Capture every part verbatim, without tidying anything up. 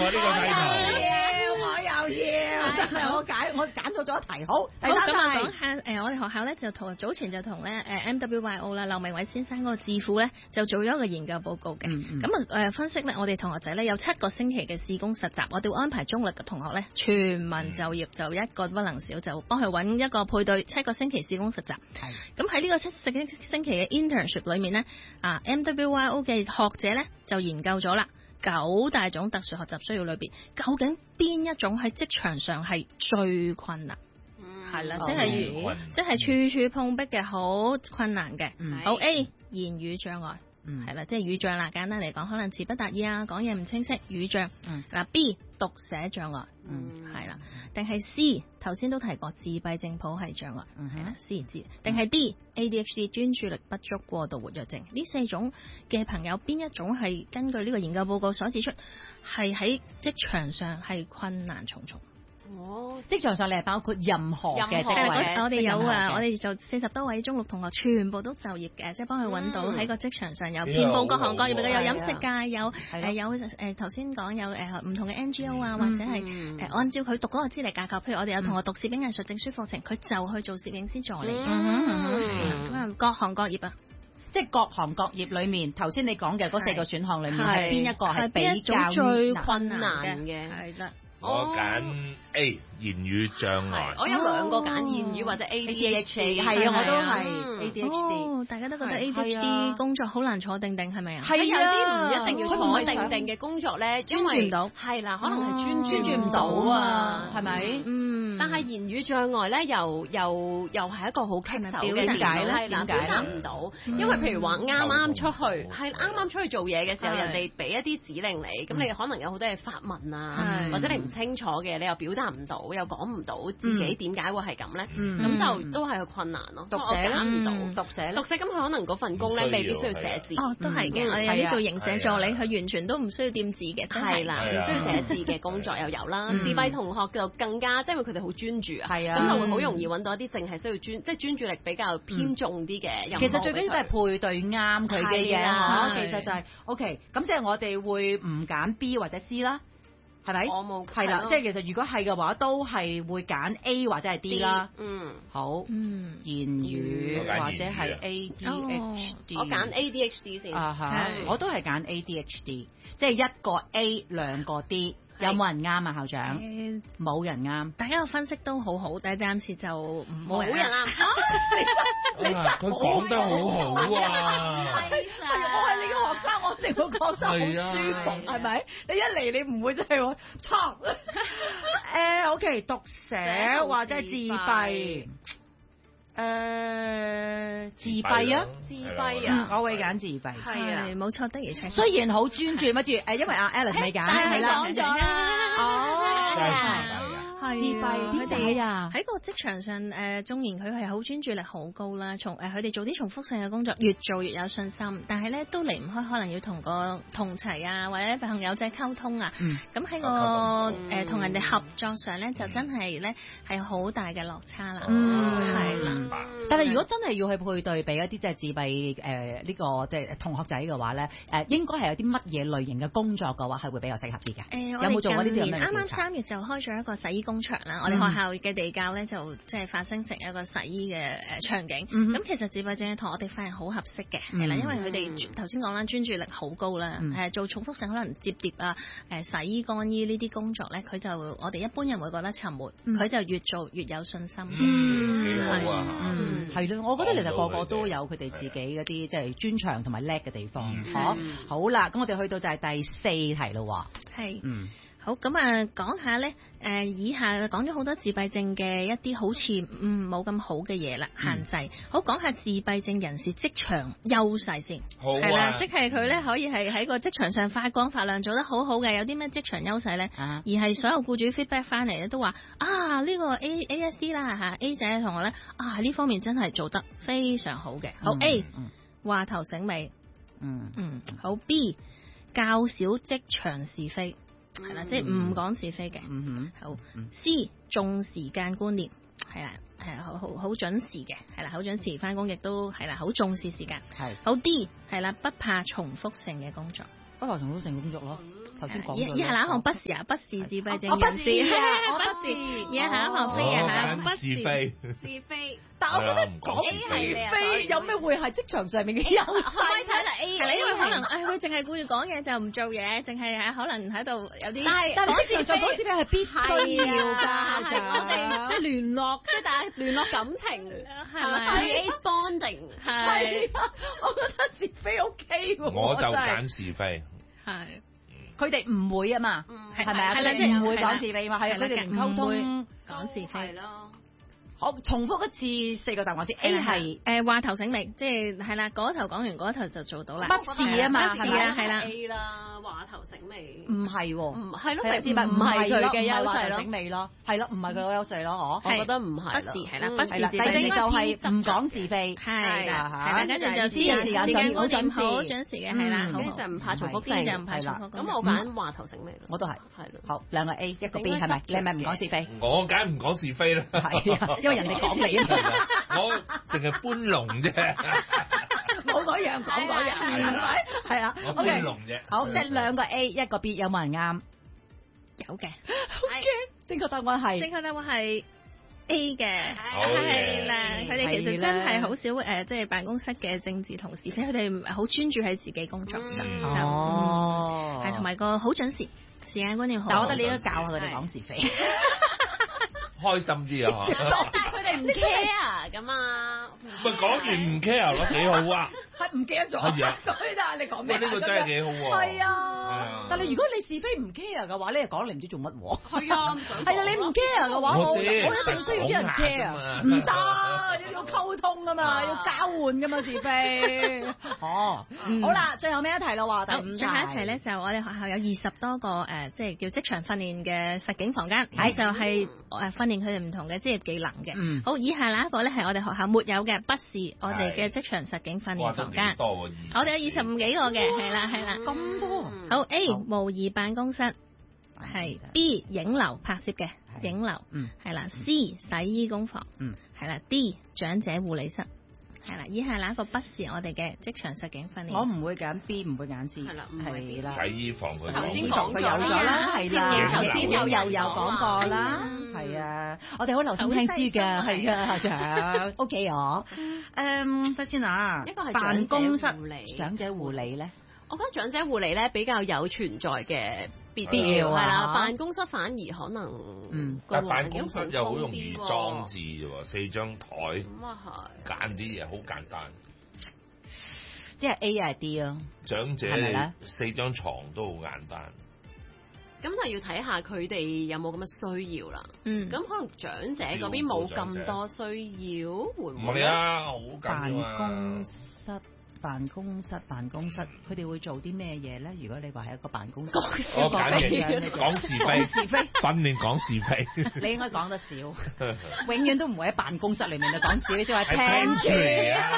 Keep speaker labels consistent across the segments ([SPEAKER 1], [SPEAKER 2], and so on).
[SPEAKER 1] 呢個題圖。
[SPEAKER 2] 我又要，真係我解我揀咗咗一題。好，第三
[SPEAKER 3] 好咁啊，
[SPEAKER 2] 題
[SPEAKER 3] 講下誒，我哋學校咧就同早前就同咧誒 M W Y O 啦，劉明偉先生嗰個智庫咧就做咗一個研究報告嘅。咁啊誒分析咧，我哋同學仔咧有七個星期嘅試工實習，我哋會安排中立嘅同學咧全民就業，就一個不能少，就幫佢揾一個配對七個星期試工實習。係。咁喺呢個七星星期嘅 internship 裏面咧，啊 M W Y O 嘅學者咧就研究咗啦。九大種特殊學習需要裏邊，究竟邊一種喺職場上係最困難？係啦、嗯，即係即係處處碰壁嘅，好困難嘅。好 A 言語障礙，係啦、嗯，即係語障啦。簡單嚟講，可能詞不達意啊，講嘢唔清晰，語障。嗱、嗯、B 讀寫障礙，係啦、嗯，定係 C 頭先都提過自閉症譜系障礙，係啦 C 知，定係 D A D H D 專注力不足過度活躍症。呢四種嘅朋友，邊一種係根據呢個研究報告所指出係喺職場上係困難重重？
[SPEAKER 2] 哦，職場上你係包括任何嘅職位，
[SPEAKER 3] 我哋有啊，我哋就四十多位中六同學，全部都就業嘅，即係幫佢揾到喺個職場上有遍佈各行各業嘅，有飲食界，有誒有誒頭先講有誒唔同嘅 N G O 啊，或者係誒按照佢讀嗰個資歷架構，譬如我哋有同學讀攝影藝術證書課程，佢就去做攝影師助理嘅，咁啊各行各業啊。
[SPEAKER 2] 即係各行各業裏面，頭先你講嘅嗰四個選項裏面係邊一個係比較
[SPEAKER 3] 最困難嘅？係啦。
[SPEAKER 1] 我揀 A 言語障礙，
[SPEAKER 4] 我有兩個揀言語或者 A D H D，
[SPEAKER 2] 係啊，我都係 A D H D。
[SPEAKER 3] 哦，大家都覺得 A D H D 工作好難坐定定係咪啊？
[SPEAKER 4] 係有啲唔一定要坐定定嘅工作咧，
[SPEAKER 3] 專注唔到。
[SPEAKER 4] 係啦，可能係專專
[SPEAKER 2] 注唔到啊，係咪？
[SPEAKER 4] 嗯。但係言語障礙咧，又又又係一個好棘手嘅點解咧？點解表達唔到？因為譬如話啱啱出去，係啱啱出去做嘢嘅時候，人哋俾一啲指令你，咁你可能有好多嘢發問啊，或者你唔清楚嘅，你又表達唔到，又講唔到自己點解會係咁咧，咁就都係個困難咯。讀寫揀唔到，讀寫讀寫咁佢可能嗰份工咧未必需要寫字。
[SPEAKER 3] 哦，都係嘅。我哋有啲做營寫助理，佢完全都唔需要掂字嘅。
[SPEAKER 4] 係啦，唔需要寫字嘅工作又有啦。自閉同學就更加，即係因為佢哋好專注啊，咁就會好容易揾到一啲淨係需要專，即係專注力比較偏重啲嘅。
[SPEAKER 2] 其實最緊要都係配對啱佢嘅嘢嚇。其實就係 OK，咁即係我哋會唔揀 B 或者 C 啦。係咪？
[SPEAKER 4] 我冇
[SPEAKER 2] 係啦，即係其實如果係嘅話，都係會揀 A 或者係 D 啦。
[SPEAKER 4] 嗯，
[SPEAKER 2] 好。嗯，言語或者係 A D H D。
[SPEAKER 4] 我揀 A D H D 先。
[SPEAKER 2] 啊嚇，我都係揀 A D H D，即係一個 A 兩個 D。有冇人啱啊，校長？冇人啱。
[SPEAKER 3] 大家嘅分析都好好，但係暫時就冇
[SPEAKER 4] 人啱。
[SPEAKER 1] 佢講得好好啊！
[SPEAKER 2] 我係你嘅學生，我一定會覺得好舒服，係咪？你一嚟你唔會真係話錯。誒，OK，讀寫或者自閉。誒，自閉啊，
[SPEAKER 4] 自閉啊，
[SPEAKER 2] 我會揀自閉。
[SPEAKER 4] 係啊，
[SPEAKER 3] 冇錯的，而且
[SPEAKER 2] 雖然好專注，乜住誒，因為阿 Alice 未揀，係啦，
[SPEAKER 4] 講咗啦。
[SPEAKER 1] 哦，真係自閉啊！
[SPEAKER 3] 係
[SPEAKER 2] 自閉點解啊？
[SPEAKER 3] 喺個職場上，誒、呃，縱然佢係好專注力好高啦，從誒佢哋做啲重複性嘅工作，越做越有信心，但係咧都離唔開可能要同個同齊啊，或者朋友仔溝通啊。咁喺、嗯、個誒同、呃、人哋合作上咧，嗯、就真係咧係好大嘅落差啦。嗯，係啦。
[SPEAKER 2] 嗯、但係如果真係要去配對俾一啲即係自閉誒呢、呃這個即係同學仔嘅話咧，誒、呃、應該係有啲乜嘢類型嘅工作嘅話係會比較適合啲嘅？誒、呃，有冇做過呢啲咁嘅調查？啱啱三月就開咗一個洗衣工場啦，嗯、我哋學校嘅地窖咧就即係發生成一個洗衣嘅誒場景。咁、嗯、其實自閉症嘅同我哋發現好合適嘅，係啦、嗯，因為佢哋頭先講啦，專注力好高啦，誒、嗯、做重複性可能摺疊啊、誒洗衣乾衣呢啲工作咧，佢就我哋一般人會覺得沉悶，佢、嗯、就越做越有信心。
[SPEAKER 1] 嗯，幾好啊！
[SPEAKER 2] 嗯，係咯，我覺得其實個個都有佢哋自己嗰啲即係專長同埋叻嘅地方。好，好啦，咁我哋去到就係第四題咯。
[SPEAKER 3] 係，嗯。好咁啊，講下咧，誒，以下講咗好多自閉症嘅一啲好似嗯冇咁好嘅嘢啦，限制。嗯、好，講下自閉症人士職場優勢先。
[SPEAKER 1] 好啊。
[SPEAKER 3] 係啦，即係佢咧可以係喺個職場上發光發亮，做得好好嘅。有啲咩職場優勢咧？啊、而係所有僱主 feedback 翻嚟咧，都話啊呢、呢個 A A S D 啦吓 A 仔嘅同學咧啊呢方面真係做得非常好嘅。好、嗯、A，話頭醒尾。嗯嗯。好 B， 較少職場是非。係啦，即係唔講是非嘅。嗯哼，好。C 重時間觀念，係啦，係好好好準時嘅，係啦，好準時翻工，亦都係啦，好重視時間。係。好 D 係啦，不怕重複性嘅工作。
[SPEAKER 2] 不過重複性工作咯。頭先講
[SPEAKER 3] 以下哪一項不是啊？不是自閉症人士，
[SPEAKER 2] 我
[SPEAKER 3] 不是。以下哪一項非啊？不是
[SPEAKER 5] 是非，
[SPEAKER 4] 是非。
[SPEAKER 2] 但我覺得講是非有咩會係職場上面嘅優勢？
[SPEAKER 3] 可以睇嚟 A 係因為可能誒佢淨係顧住講嘢就唔做嘢，淨係可能喺度有啲。
[SPEAKER 2] 但係但係職場上講是非係必須要㗎，
[SPEAKER 4] 即係聯絡，即係大家聯絡感情係咪 ？create bonding
[SPEAKER 2] 係啊，我覺得是非 OK 喎。
[SPEAKER 5] 我就揀是非。
[SPEAKER 3] 係。
[SPEAKER 2] 佢哋唔會啊嘛，係咪啊？佢哋唔會講是非嘛，係啊，佢哋唔溝通
[SPEAKER 3] 講是非
[SPEAKER 4] 咯。
[SPEAKER 2] 好，重複一次四個答案先。A 係
[SPEAKER 3] 誒話頭醒尾，即係係啦，嗰頭講完嗰頭就做到啦。
[SPEAKER 2] 不是啊嘛，係咪啊？
[SPEAKER 3] 係啦
[SPEAKER 4] A 啦，話頭醒尾。
[SPEAKER 2] 唔係喎，
[SPEAKER 4] 唔係咯，
[SPEAKER 2] 係
[SPEAKER 4] 唔係佢嘅優勢咯。
[SPEAKER 2] 醒尾咯，係咯，唔係佢嘅優勢咯，嗬。
[SPEAKER 4] 我覺得唔係。
[SPEAKER 3] 不是係啦，不是。
[SPEAKER 2] 第二就係唔講是非，
[SPEAKER 3] 係啦，係啦，跟住就
[SPEAKER 2] 知時間準好準時，
[SPEAKER 3] 好準時嘅係啦，
[SPEAKER 4] 跟住就唔怕重複性，
[SPEAKER 3] 就唔怕重複。
[SPEAKER 4] 咁我揀話頭醒尾咯。
[SPEAKER 2] 我都係，
[SPEAKER 4] 係咯。
[SPEAKER 2] 好，兩個 A 一個 B 係咪？你係咪唔講是非？
[SPEAKER 5] 我梗係唔講是非啦。
[SPEAKER 2] 係啊，因為人哋講你啊。
[SPEAKER 5] 我淨係搬龍啫，
[SPEAKER 2] 冇嗰樣講嗰樣，係咪？係啊，
[SPEAKER 5] 我搬龍啫。
[SPEAKER 2] 好，即係兩個 A 一個 B， 有冇人啱？
[SPEAKER 3] 有嘅，
[SPEAKER 2] 好嘅，正確答案係
[SPEAKER 3] 正確答案係 A 嘅，
[SPEAKER 5] 係
[SPEAKER 3] 啦。佢哋其實真係好少誒，即係辦公室嘅政治同事，而且佢哋好專注喺自己工作上，
[SPEAKER 2] 哦，
[SPEAKER 3] 係同埋個好準時，時間觀念好。
[SPEAKER 2] 但我覺得你應該教下佢哋講是非。
[SPEAKER 5] 開心啲啊！
[SPEAKER 4] 但係佢哋唔 care 㗎嘛。
[SPEAKER 5] 咪講完唔 care 咯，幾好啊！
[SPEAKER 2] 係唔記得咗。係啊，咁但係你講咩？
[SPEAKER 5] 呢個真係幾好喎。
[SPEAKER 2] 係啊，但係如果你是非唔 care 嘅話，你又講你唔知做乜喎。
[SPEAKER 4] 係啊，唔想。
[SPEAKER 2] 係啊，你唔 care 嘅話，我我一定需要啲人 care。唔得，要溝通啊嘛，要交換㗎嘛是非。哦，好啦，最後尾一題啦喎，第五題。
[SPEAKER 3] 最後一題咧就我哋學校有二十多個誒，即係叫職場訓練嘅實景房間，係就係誒訓練佢哋唔同嘅職業技能嘅。嗯。好，以下哪一個咧係我哋學校沒有嘅，不是我哋嘅職場實景訓練房間。
[SPEAKER 5] 多
[SPEAKER 3] 我哋有二十五幾個嘅，係啦係啦。
[SPEAKER 2] 咁多。
[SPEAKER 3] 好 A 模擬辦公室，係 B 影樓拍攝嘅影樓，嗯，係啦 C 洗衣工房，嗯，係啦 D 長者護理室。係啦，以下哪一個不是我哋嘅職場實景訓練？
[SPEAKER 2] 我唔會揀 B， 唔會揀 C。係啦，
[SPEAKER 4] 係
[SPEAKER 2] 啦。
[SPEAKER 5] 洗衣房佢
[SPEAKER 4] 頭先講
[SPEAKER 2] 佢有咗啦，係啦。
[SPEAKER 4] 頭先有又有
[SPEAKER 2] 講過啦，係啊。我哋好留心聽書㗎，係㗎，校長。O K 我，誒，得先啊。
[SPEAKER 4] 一個係
[SPEAKER 2] 辦公室
[SPEAKER 4] 護理，
[SPEAKER 2] 長者護理咧。
[SPEAKER 4] 我覺得長者護理咧比較有存在嘅必要係啦，辦公室反而可能嗯，
[SPEAKER 5] 但辦公室又好容易裝置啫喎，四張台
[SPEAKER 4] 咁啊係，
[SPEAKER 5] 揀啲嘢好簡單，
[SPEAKER 2] 即係 A 係 D 咯。
[SPEAKER 5] 長者四張床都好簡單，
[SPEAKER 4] 咁就要睇下佢哋有冇咁嘅需要啦。嗯，咁可能長者嗰邊冇咁多需要，會唔會咧？
[SPEAKER 5] 唔係啊，好緊要啊！
[SPEAKER 2] 辦公室。辦公室，辦公室，佢哋會做啲咩嘢咧？如果你話係一個辦公室，
[SPEAKER 5] 我揀嘢講是非，
[SPEAKER 2] 是非
[SPEAKER 5] 訓練講是非，
[SPEAKER 2] 你應該講得少，永遠都唔會喺辦公室裏面就講是非，即係
[SPEAKER 5] pantry 啊，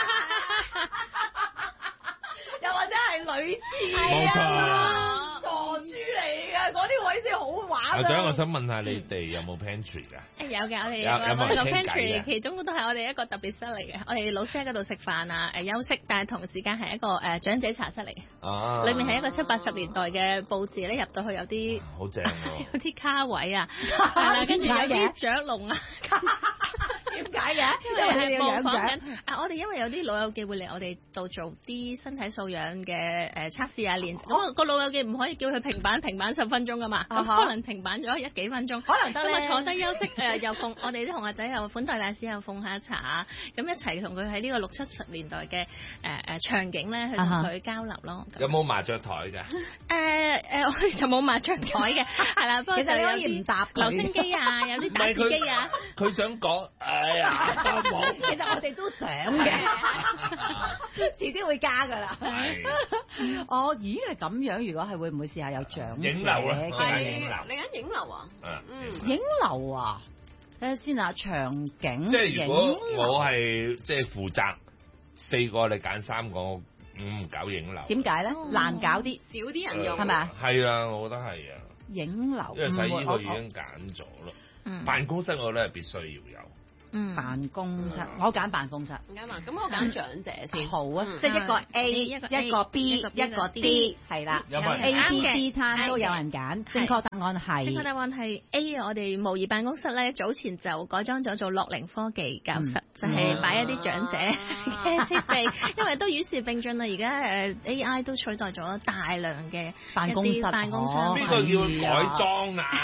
[SPEAKER 2] 又或者係女廁，
[SPEAKER 5] 冇錯。
[SPEAKER 2] 傻豬嚟㗎，嗰啲位先好玩啊！
[SPEAKER 5] 校長，我想問下你哋有冇 pantry 㗎？
[SPEAKER 3] 誒有嘅，我哋有有個 pantry，其中都係我哋一個特別室嚟嘅。我哋老師喺嗰度食飯啊，誒休息，但係同時間係一個誒長者茶室嚟嘅。哦，裏面係一個七八十年代嘅佈置咧，入到去有啲
[SPEAKER 5] 好正喎，
[SPEAKER 3] 有啲卡位啊，係啦，跟住有啲雀籠啊。點解嘅？因為你模仿緊啊！我哋因為有啲老友記會嚟我哋度做啲身體素養嘅誒測試啊練，咁個老友記唔可以叫佢平板平板十分鐘噶嘛，咁可能平板咗一幾分鐘，可能得咧。咁啊坐低休息誒，又奉我哋啲同學仔又款待大師又奉下茶，咁一齊同佢喺呢個六七十年代嘅誒誒場景咧去同佢交流咯。
[SPEAKER 5] 有冇麻雀台㗎？
[SPEAKER 3] 誒誒，我哋就冇麻雀台嘅，係啦。不過就有啲留聲機啊，有啲打字機啊。
[SPEAKER 5] 佢想講。哎呀，冇。
[SPEAKER 2] 其實我哋都想嘅，遲啲會加噶啦。哦，咦係咁樣，如果係會唔會試下有長者嘅影樓？
[SPEAKER 4] 你揀影樓啊？
[SPEAKER 5] 嗯，
[SPEAKER 2] 影樓啊？睇下先啊，場景。
[SPEAKER 5] 即係如果我係即係負責四個，你揀三個，我唔搞影樓。點
[SPEAKER 2] 解咧？難搞啲，
[SPEAKER 4] 少啲人用
[SPEAKER 2] 係咪啊？
[SPEAKER 5] 係啊，我覺得係啊。影
[SPEAKER 2] 樓，
[SPEAKER 5] 因為洗衣佢已經揀咗咯。辦公室我覺得係必須要有。
[SPEAKER 2] 嗯，辦公室，我揀辦公室。
[SPEAKER 4] 啱啊，咁我揀長者先。
[SPEAKER 2] 好啊，即係一個 A， 一個 B， 一個 D， 係啦。有 A、B、D 餐都有人揀。正確答案係。
[SPEAKER 3] 正確答案係 A。我哋模擬辦公室咧，早前就改裝咗做樂齡科技教室，就係擺一啲長者嘅設備，因為都與時並進啦。而家誒 A I 都取代咗大量嘅
[SPEAKER 2] 辦公室。
[SPEAKER 3] 辦公室
[SPEAKER 5] 呢個叫改裝啊！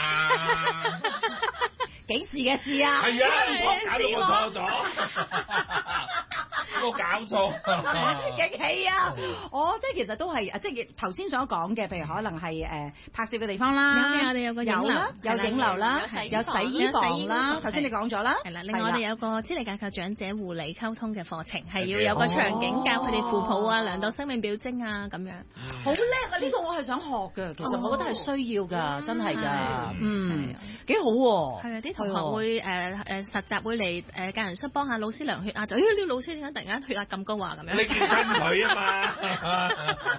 [SPEAKER 2] 幾時嘅事啊？
[SPEAKER 5] 係啊，唔好搞到我錯咗。我搞錯，
[SPEAKER 2] 激氣啊！我即係其實都係，即係頭先所講嘅，譬如可能係誒拍攝嘅地方啦，
[SPEAKER 3] 我哋有個影樓，
[SPEAKER 2] 有影樓啦，有洗衣房啦。頭先你講咗啦，
[SPEAKER 3] 係啦。另外我哋有個資歷架構長者護理溝通嘅課程，係要有個場景教佢哋扶抱啊、量度生命表徵啊咁樣。
[SPEAKER 2] 好叻啊！呢個我係想學嘅，其實我覺得係需要㗎，真係㗎。嗯，幾好喎。
[SPEAKER 3] 係啊，啲同學會誒誒實習會嚟誒教研室幫下老師量血壓，就咦呢個老師點解突然間血壓咁高啊？咁樣
[SPEAKER 5] 你叫親佢啊嘛，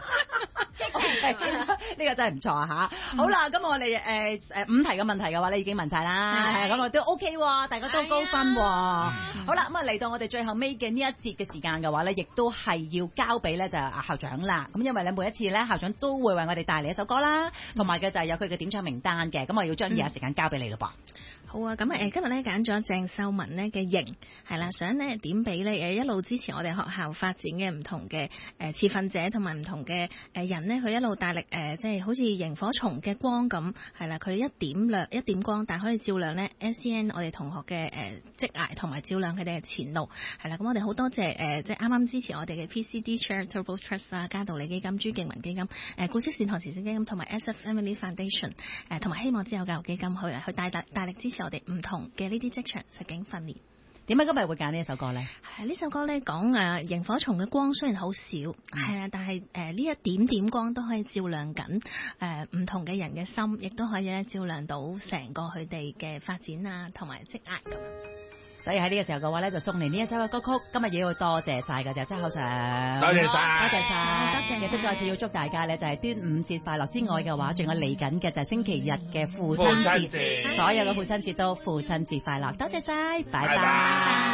[SPEAKER 2] 呢個真係唔錯啊嚇！好啦，咁我哋誒誒五題嘅問題嘅話咧已經問晒啦，係咁我都 OK 喎，大家都高分喎。好啦，咁啊嚟到我哋最後尾嘅呢一節嘅時間嘅話咧，亦都係要交俾咧就係校長啦。咁因為咧每一次咧校長都會為我哋帶嚟一首歌啦，同埋嘅就係有佢嘅點唱名單嘅。咁我要將以下時間交俾你咯噃。
[SPEAKER 3] 好啊，咁誒今日咧揀咗鄭秀文咧嘅型係啦，想咧點俾咧誒一路支持我哋學校發展嘅唔同嘅誒持份者同埋唔同嘅誒人咧，佢一路大力誒即係好似螢火蟲嘅光咁係啦，佢一點亮一點光，但係可以照亮咧 S E N 我哋同學嘅誒職涯同埋照亮佢哋嘅前路係啦。咁我哋好多謝誒即係啱啱支持我哋嘅 P C D Charitable Trust 啊、嘉道理基金、朱敬文基金、誒古蹟善堂慈善基金同埋 S F Emily Foundation 誒同埋希望之友教育基金去去大大大力支持我哋唔同嘅呢啲職場實境訓練。
[SPEAKER 2] 點解今日會揀呢一首歌咧？
[SPEAKER 3] 係呢首歌咧講誒螢火蟲嘅光雖然好少，係啊、嗯，但係誒呢一點點光都可以照亮緊誒唔同嘅人嘅心，亦都可以咧照亮到成個佢哋嘅發展啊，同埋職涯咁。
[SPEAKER 2] 所以喺呢個時候嘅話咧，就送嚟呢一首嘅歌曲。今日亦要多謝晒嘅就周校長，
[SPEAKER 5] 多謝晒，
[SPEAKER 2] 多謝晒，多謝。亦都再次要祝大家咧，就係端午節快樂之外嘅話，仲有嚟緊嘅就係星期日嘅父親節，所有嘅父親節都父親節快樂。多謝晒，拜拜。